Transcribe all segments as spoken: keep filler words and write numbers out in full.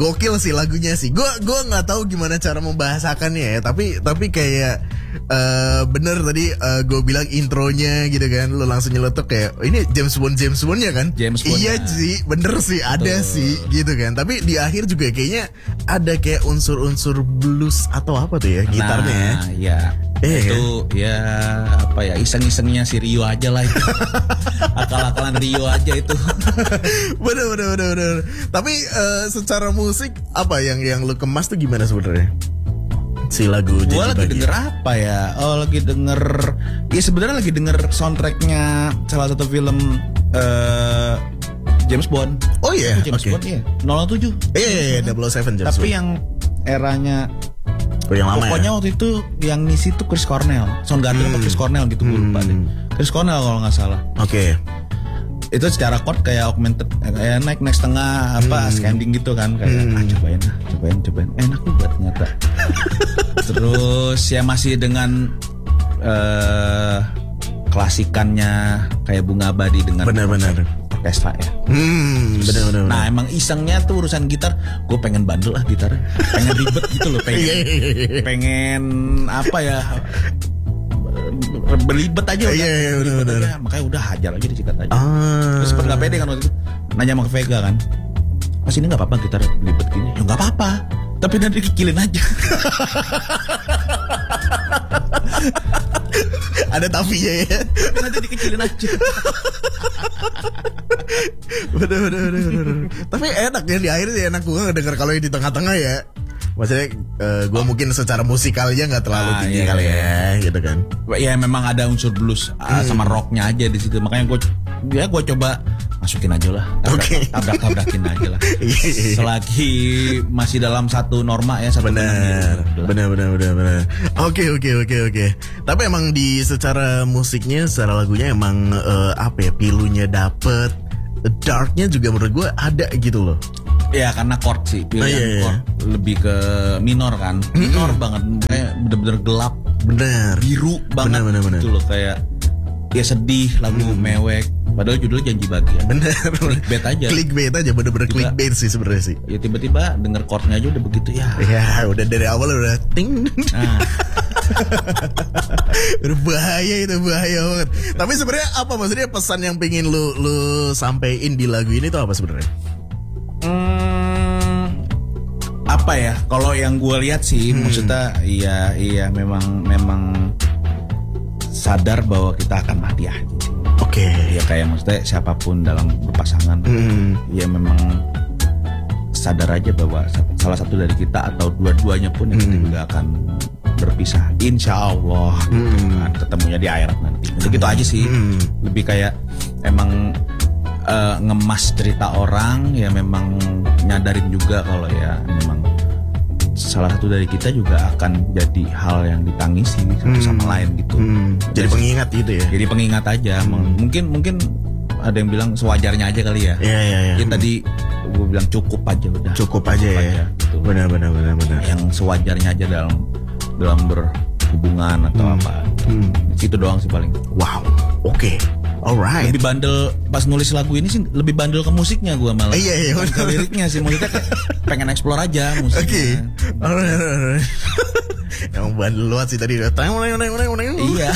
gokil sih lagunya sih. Gue gue nggak tahu gimana cara membahasakannya ya. Tapi tapi kayak uh, bener tadi uh, gue bilang intronya gitu kan. Lo langsung nyeletuk kayak ini James Bond James Bond ya kan? James Bond. Iya sih, bener sih ada Betul. sih gitu kan. Tapi di akhir juga kayaknya ada kayak unsur-unsur blues atau apa tuh ya gitarnya ya. Nah, ya. Eh, itu ya apa ya iseng-isengnya si Rio aja lah itu. Akal-akalan Rio aja itu. bener bener bener bener. Tapi uh, secara musik apa yang yang lu kemas tuh gimana sebenarnya? Si lagu Gue Janji lagi Bahagia. denger apa ya? Oh lagi denger. Ya sebenarnya lagi denger soundtracknya salah satu film uh, James Bond. Oh iya, James oke. Bond ya. nol nol tujuh. Iya iya iya, double oh seven James Tapi Bond. yang eranya Oh, yang lama pokoknya ya? waktu itu yang ngisi tuh Chris Cornell. Soundgarden Hmm. apa Chris Cornell gitu gue lupa deh. Chris Cornell kalau nggak salah. Oke. Itu secara chord kayak augmented, kayak naik naik setengah apa Hmm. scanning gitu kan kayak Hmm. ah, cobain ah, cobain cobain enak juga ternyata. Terus ya masih dengan eh klasikannya kayak Bunga Abadi dengan Benar-benar. orkestra ya. Hmm, benar benar. Nah emang isengnya tuh urusan gitar, gue pengen bandel lah gitar, pengen ribet gitu loh, pengen Iya, iya, iya. pengen apa ya berlibet aja udah, Iya, iya, berlibet benar-benar. aja. Makanya udah hajar aja disikat aja. Ah. Terus sempet gak pede kan waktu itu nanya sama ke Vega kan, Mas ini gak apa-apa gitar belibet gini? Ya gak apa-apa, tapi nanti dikecilin aja. Ada tapinya ya. Nanti dikecilin aja. Bener bener bener bener. Tapi enak ya di akhir sih enak gue ngedenger kalau yang di tengah-tengah ya. Maksudnya uh, gue mungkin secara musikalnya nggak terlalu Ah, tinggi iya, kali iya. ya gitu kan. Ya memang ada unsur blues uh, sama rocknya aja di situ. Makanya gue ya gue coba masukin aja lah. Oke. Tabrak-tabrakin aja lah. Selagi masih dalam satu norma ya satu Benar, benang, benar, benar, benar, benar. Oke, oke, oke, oke. Tapi emang di secara musiknya, secara lagunya emang eh, apa ya, pilunya dapet, darknya juga menurut gue ada gitu loh. Ya karena chord sih, pilihan Oh, iya, iya. chord lebih ke minor kan, minor banget, kayak bener-bener gelap, Benar. biru banget Benar, benar, benar. gitu loh, kayak ya sedih, lagu mewek, padahal judulnya Janji Bahagia. Benar. Clickbait aja. Clickbait aja, bener-bener Juga. clickbait sih sebenarnya sih. Ya tiba-tiba denger chordnya aja udah begitu ya. Ya udah dari awal udah ting. Nah, Udah bahaya itu, bahaya banget. Tapi sebenarnya apa maksudnya pesan yang pengen lu lu sampein di lagu ini tuh apa sebenarnya? hmm, apa ya? Kalau yang gue lihat sih, Hmm. maksudnya iya iya memang memang sadar bahwa kita akan mati aja sih. Oke. Ya kayak maksudnya siapapun dalam berpasangan, Hmm. ya memang sadar aja bahwa salah satu dari kita atau dua-duanya pun yang Hmm. juga akan berpisah. Insya Allah Hmm. kan ketemunya di akhirat nanti. Jadi gitu aja sih. Hmm. Lebih kayak emang eh, ngemas cerita orang, ya memang nyadarin juga kalau ya memang salah satu dari kita juga akan jadi hal yang ditangisi satu Hmm. sama lain gitu. Hmm. Jadi pengingat gitu ya. Jadi pengingat aja. Hmm. Mungkin mungkin ada yang bilang sewajarnya aja kali ya. Iya iya iya. Ya tadi gue bilang cukup aja udah. Cukup aja ya. gitu. Benar benar benar benar. Yang sewajarnya aja dalam dalam berhubungan atau Hmm. apa. Hmm. Itu doang sih paling. Wow. Oke. Alright. Lebih bandel pas nulis lagu ini sih, lebih bandel ke musiknya gue malah. Iya, iya, Bukan ke benar. liriknya sih, maksudnya kayak pengen explore aja Oke. musiknya. Alright. alright. Yang bandel luat sih tadi udah. Iya.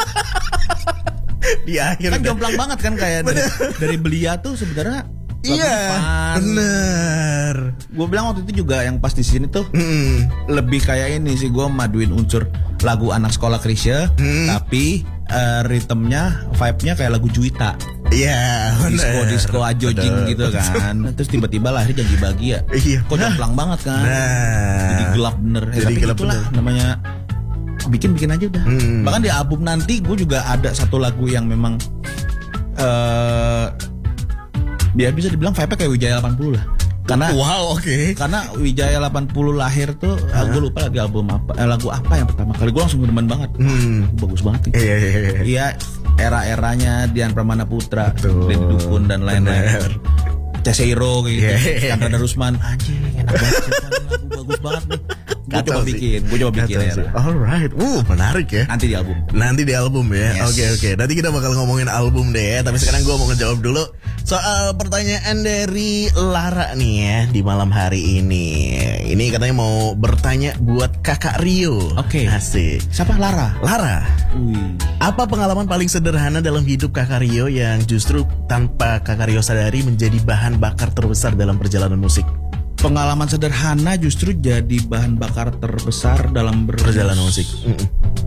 Di akhir Kan udah. jomplang banget kan kayak dari, dari Belia tuh sebenarnya. Iya. Bener. Gue bilang waktu itu juga yang pas di sini tuh Hmm. lebih kayak ini sih, gue maduin unsur lagu anak sekolah Krisya, Hmm. tapi uh, ritmenya, vibe-nya kayak lagu Juwita, Iya. disco bener. disco ajojing Bener. gitu kan. Terus tiba-tiba lahir Janji Bahagia. Iya. Kok jomplang banget kan. Nah. Jadi gelap bener. Ya, Jadi tapi gelap itulah bener. namanya bikin-bikin aja udah. Hmm. Bahkan di album nanti gue juga ada satu lagu yang memang uh, dia bisa dibilang vibe-nya kayak Wijaya delapan puluh lah. Karena Wow, oke. karena Wijaya delapan puluh lahir tuh, uh, gue lupa lagi album apa, eh, lagu apa yang pertama kali gue langsung demen banget. Hmm. Bagus banget nih. Iya iya iya. Iya, era-eranya Dian Pramana Putra, Betul. Denny Dukun dan lain-lain. Bener. Ceseiro gitu, Yeah. Chandra Darusman, anjing enak banget, lagu bagus banget nih. Gue Kacau coba sih. bikin, gue coba bikin Kacau ya. sih. Alright. Uh, menarik ya. Nanti di album. Nanti di album ya. Yes. Oke oke. Nanti kita bakal ngomongin album deh ya. Tapi sekarang gue mau ngejawab dulu soal pertanyaan dari Lara nih ya di malam hari ini. Ini katanya mau bertanya buat Kakak Rio. Oke. Asik. Siapa Lara? Lara, Wih. apa pengalaman paling sederhana dalam hidup Kakak Rio yang justru tanpa Kakak Rio sadari menjadi bahan bakar terbesar dalam perjalanan musik? Pengalaman sederhana justru jadi bahan bakar terbesar dalam ber- Perjalanan musik. Mm-mm.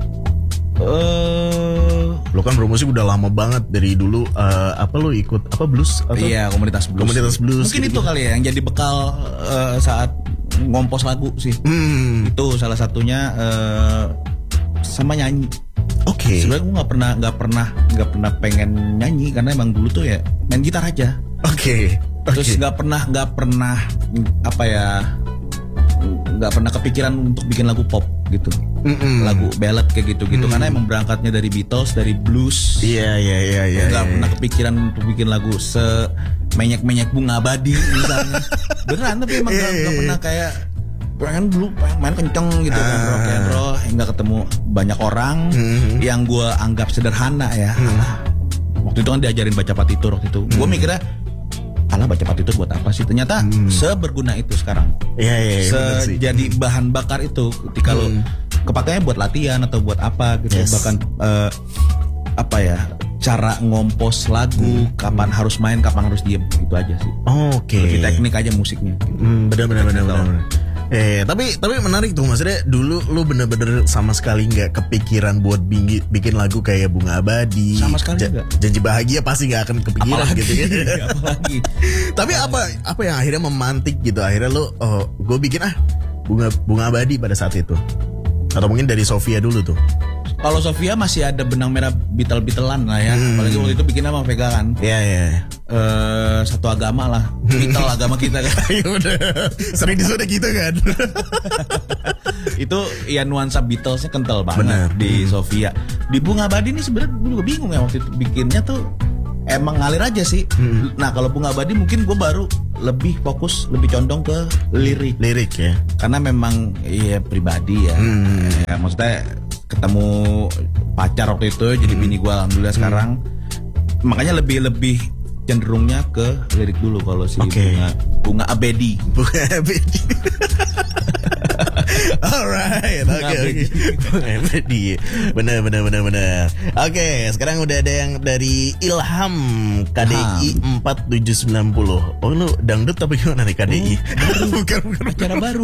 Eh, Lo kan bermusik udah lama banget dari dulu. eh, apa lo ikut apa blues? Atau? iya, komunitas blues. Komunitas blues. Mungkin gitu-gitu. itu kali ya yang jadi bekal eh, saat ngompos lagu sih. Hmm. Itu salah satunya eh, sama nyanyi. Oke. Sebenarnya gue nggak pernah nggak pernah nggak pernah pengen nyanyi karena emang dulu tuh ya main gitar aja. Oke. Terus Oke. nggak pernah nggak pernah apa ya nggak pernah kepikiran untuk bikin lagu pop gitu. Mm-mm. Lagu ballad kayak gitu-gitu karena emang berangkatnya dari Beatles, dari blues. Iya iya iya iya. Nggak iya. pernah kepikiran untuk bikin lagu se menyek-menyek bunga abadi misalnya. Beneran tapi emang nggak Iya, nggak iya. pernah kayak pengen dulu pengen main kenceng gitu kan Ah. rock and roll nggak ketemu banyak orang Mhm. yang gue anggap sederhana ya. Alah, waktu itu kan diajarin baca partitur waktu itu. Gue mikirnya alah baca partitur buat apa sih? Ternyata seberguna itu sekarang. Iya iya. iya, bener sih. Jadi bahan bakar itu ketika lo Hmm. kepakainya buat latihan atau buat apa gitu. Yes. Bahkan eh, apa ya cara ngompos lagu, kapan harus main, kapan harus diem, gitu aja sih. Oke. Lebih teknik aja musiknya. Hmm, benar benar benar benar. benar. Eh tapi tapi menarik tuh maksudnya dulu lu bener-bener sama sekali nggak kepikiran buat bingi, bikin lagu kayak Bunga Abadi. Sama sekali Ja- nggak. Janji Bahagia pasti nggak akan kepikiran Apalagi, gitu ya. apalagi. Tapi apa apa yang akhirnya memantik gitu akhirnya lu oh gue bikin ah bunga bunga abadi pada saat itu atau mungkin dari Sofia dulu tuh. Kalau Sofia masih ada benang merah bitel-bitelan lah ya. Hmm. Apalagi waktu itu bikinnya sama Vega kan. Iya iya. Eh satu agama lah. Bitel agama kita kan. Iya udah sering disuruh gitu kan. Itu ya nuansa Beatlesnya kental banget. Bener. Di Sofia. Di Bunga Abadi ini sebenarnya gue juga bingung ya waktu itu bikinnya tuh emang ngalir aja sih. Nah kalau Bunga Abadi mungkin gue baru lebih fokus, lebih condong ke lirik. Lirik ya. Karena memang ya pribadi ya. Hmm. Ya maksudnya ketemu pacar waktu itu jadi bini gue alhamdulillah sekarang. Makanya lebih lebih cenderungnya ke lirik dulu kalau si Oke. bunga bunga abadi. Bunga abadi. Alright, oke Bunga oke. abadi. Bunga abadi. Benar benar benar benar. Oke, sekarang udah ada yang dari Ilham K D I empat tujuh sembilan nol. Oh lu dangdut tapi gimana nih K D I? bukan bukan. Acara baru.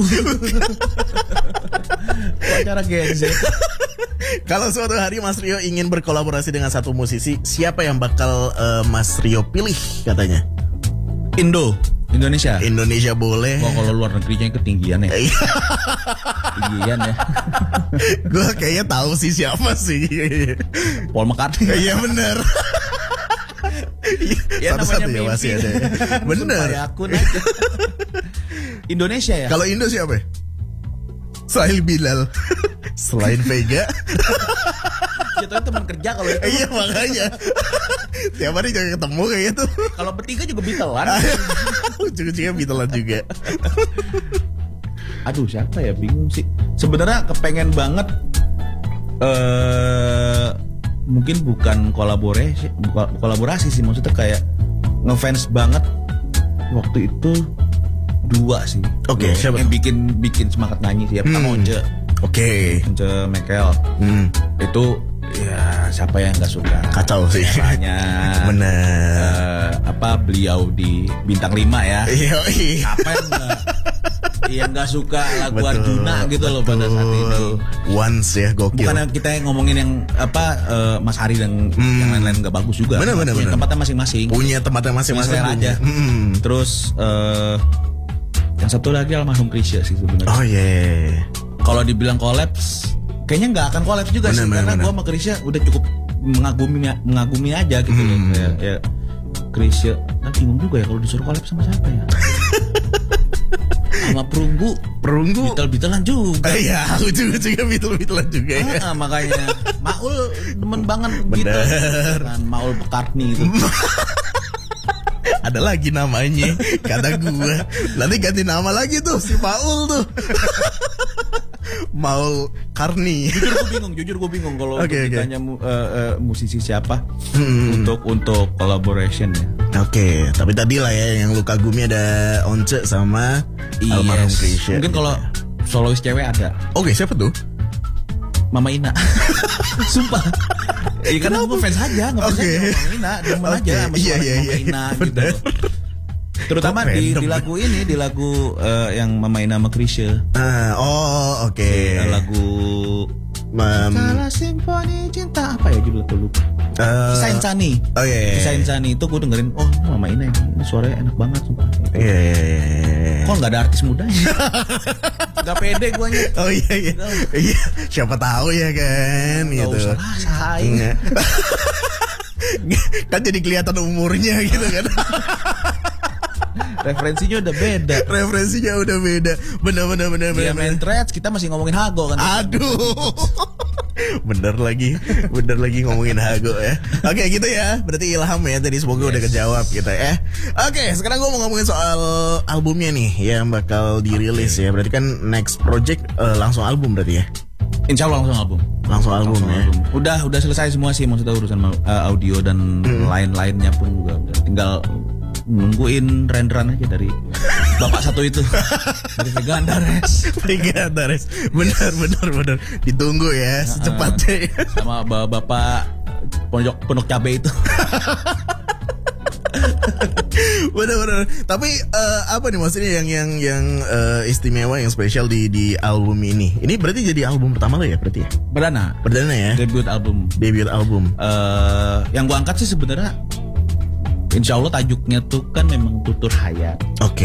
Acara Gen Z. Kalau suatu hari Mas Rio ingin berkolaborasi dengan satu musisi, siapa yang bakal eh, Mas Rio pilih katanya? Indo, Indonesia. Indonesia boleh. Wah kalau luar negerinya ketinggian ya. Iya. Ketinggian ya. Gue kayaknya tahu sih siapa sih. Paul McCartney. Iya bener. Ya Satu-satu namanya ya masih mimpi. ada. Bener. Supaya akun aja. Indonesia ya. Kalau Indo siapa? ya? Sahil Bilal. Selain Vega. Kita teman kerja kalau itu. Iya makanya. Tiap hari jangan ketemu kayak gitu. Kalau bertiga juga bitelan. Ujung-ujungnya Bitelan juga. Aduh siapa ya bingung sih. Sebenarnya kepengen banget eh mungkin bukan kolaborasi, bukan kolaborasi sih maksudnya kayak ngefans banget waktu itu dua sih. Oke, Dua. siapa Yang bikin bikin semangat nyanyi sih. Pertama Hmm. Once, Oke. Once Mekel. Hmm. Itu ya siapa yang nggak suka? Kacau sih. Caranya, Bener. eh, apa beliau di bintang lima ya? Iya iya. Apa yang nggak yang nggak suka lagu Betul, Arjuna gitu loh pada saat ini. betul. Once ya gokil. Bukan kita yang ngomongin yang apa eh, Mas Hari dan Hmm. yang lain-lain nggak bagus juga. Bener, bener, Punya bener. tempatnya masing-masing. Punya tempatnya masing-masing. Selera punya. aja. Hmm. Terus eh, yang satu lagi almarhum Krisya sih sebenarnya. Oh iya. Kalau dibilang kolaps, kayaknya nggak akan kolaps juga Bener, sih bener, karena bener. gue sama Krisya udah cukup mengagumi mengagumi aja gitu loh. Hmm. Ya, ya Krisya, nah bingung juga ya kalau disuruh kolaps sama siapa ya? Sama Perunggu, Perunggu. bitel-bitelan juga. Eh, Iya, aku juga juga Beatle-Beatlean juga ya. Ah, makanya Maul demen banget Bener. gitu kan Maul McCartney itu. Ada lagi namanya kata gua. Nanti ganti nama lagi tuh si Paul tuh. Maul Karni. Jujur gue bingung, jujur gue bingung kalau Oke, untuk oke. ditanya mu- eh, eh, musisi siapa Hmm. untuk untuk collaboration ya. Oke, tapi tadi lah ya yang lu kagumi ada Once sama almarhum Yes. Krisya. Mungkin kalau solois cewek ada Oke, siapa tuh? Mama Ina. Sumpah. Iya kan gue fans aja, ngefans Oke. aja sama Mama Ina, demen Oke, aja sama iya, suara iya, Mama iya, Ina gitu. bener. Terutama Kok di, random? di lagu ini, di lagu eh, yang Mama Ina sama Krisya. Ah, oh, oke. Eh, Lagu Mem, Salah Simfoni Cinta apa ya judul tuh lupa. eh, Kisah Insani. Oh iya, iya. Kisah Insani itu gue dengerin, oh Mama Ina ini, ini suaranya enak banget sumpah. Iya, iya, iya, iya. Kok nggak ada artis mudanya? Gak pede gue nya. Oh iya, iya. Iya, siapa tahu ya kan Gak gitu. usah lah, saing. Nggak. Kan jadi kelihatan umurnya gitu kan. Referensinya udah beda. Referensinya udah beda. Bener bener bener Dia bener. main threads, kita masih ngomongin Hago kan. Aduh. Bener lagi, bener lagi ngomongin Hago ya. Oke gitu ya, berarti Ilham ya tadi semoga udah kejawab kita ya. Oke, sekarang gue mau ngomongin soal albumnya nih yang bakal dirilis ya. Berarti kan next project eh, langsung album berarti ya? Insya Allah langsung album. Langsung album Langsung ya. album. Udah udah selesai semua sih maksudnya urusan uh, audio dan lain-lainnya pun juga udah. Tinggal nungguin renderan aja dari bapak satu itu dari Vega Antares. Vega Antares. Bener bener bener. Ditunggu ya secepatnya. Ya. Sama bapak pondok pondok cabe itu. Bener-bener. Tapi eh, apa nih maksudnya yang yang yang eh, istimewa, yang spesial di di album ini? Ini berarti jadi album pertama lo ya berarti ya? Perdana Perdana ya? debut album. Debut album. eh yang gua angkat sih sebenarnya Insya Allah tajuknya tuh kan memang tutur hayat. Oke.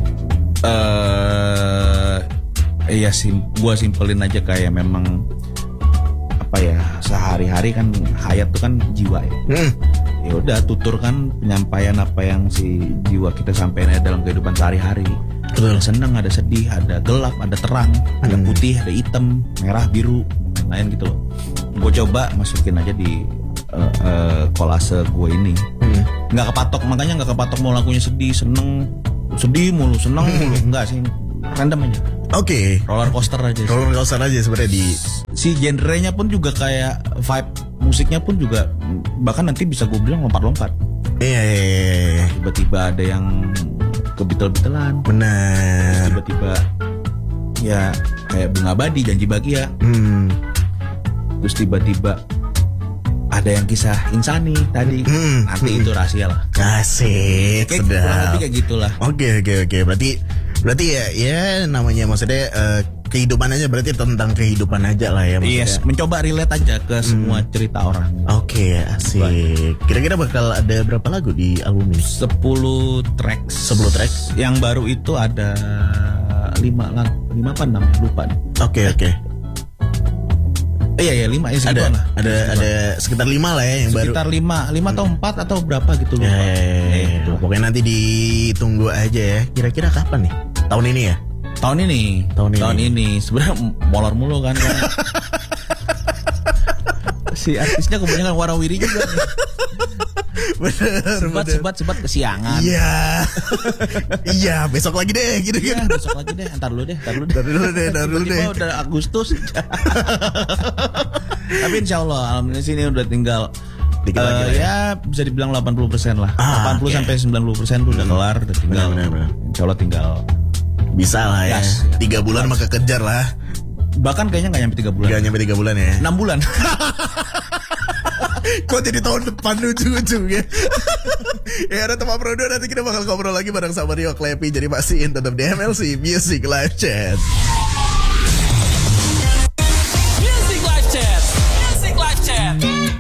Eh iya sim, gua simpelin aja kayak memang apa ya, sehari-hari kan hayat tuh kan jiwa ya. Hmm. Ya udah tutur kan penyampaian apa yang si jiwa kita sampaikan dalam kehidupan sehari-hari. Betul. Ada senang, ada sedih, ada gelap, ada terang, ada Hmm. putih, ada hitam, merah, biru, lain-lain gitu loh. Gue coba masukin aja di uh, uh, kolase gue ini. Hmm. Nggak kepatok, makanya nggak kepatok mau lagunya sedih, seneng, sedih mulu, seneng mulu, enggak sih, random aja, Oke. roller coaster aja sih. Roller coaster aja sebenarnya di. Si genrenya pun juga kayak vibe musiknya pun juga bahkan nanti bisa gue bilang lompat-lompat. Iya, iya, iya, iya. Tiba-tiba ada yang kebetul-betulan, Benar. tiba-tiba ya kayak bunga abadi, janji bahagia, Hmm. terus tiba-tiba ada yang kisah insani tadi. Hmm. Nanti itu rahasia lah. Asik, Kayak kurang sedap. lebih kayak gitulah. Oke oke oke. Berarti berarti ya ya namanya maksudnya eh, kehidupan aja, berarti tentang kehidupan aja lah ya maksudnya. Yes, mencoba relate aja ke semua cerita orang. Oke, asik. Kira-kira bakal ada berapa lagu di album ini? sepuluh tracks. sepuluh track. Yang baru itu ada lima lagu, lima apa enam lupa. Oke oke. Eh, iya ya lima ya segitu Ada lah. ada ada sekitar lima lah ya yang baru. Sekitar lima, lima atau empat atau berapa gitu Ya, lupa. ya, ya, ya. Gitu. Pokoknya nanti ditunggu aja ya. Kira-kira kapan nih? Tahun ini ya? Tahun ini, Tahun ini. ini sebenarnya molor mulu kan. karena si artisnya kebanyakan warawiri juga nih. Bener, Sebat, bener. sebat, sebat kesiangan. Iya. Iya, besok lagi deh gitu Ya, kan. besok lagi deh, ntar dulu deh, ntar dulu deh. Ntar dulu deh, ntar dulu Tiba-tiba deh. udah Agustus. Tapi insya Allah, alhamdulillah sini udah tinggal Dikit lagi eh, lah ya. ya bisa dibilang delapan puluh persen lah. Ah, delapan puluh oke. sampai sembilan puluh persen tuh udah kelar, udah tinggal. Benar, benar, benar. Insya Allah tinggal. Bisa lah ya. Gas. Tiga bulan maka kejar lah. Bahkan kayaknya nggak nyampe tiga bulan. Gak nyampe tiga bulan ya. enam bulan. Kok jadi tahun depan ujung-ujungnya. Ya ada teman Prodo, nanti kita bakal ngobrol lagi bareng sama Rio Klepi. Jadi pastiin tetap di M L C Music Live Chat.